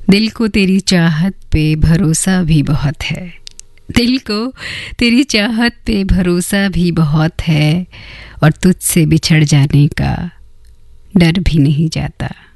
दिल को तेरी चाहत पे भरोसा भी बहुत है, दिल को तेरी चाहत पे भरोसा भी बहुत है, और तुझसे बिछड़ जाने का डर भी नहीं जाता।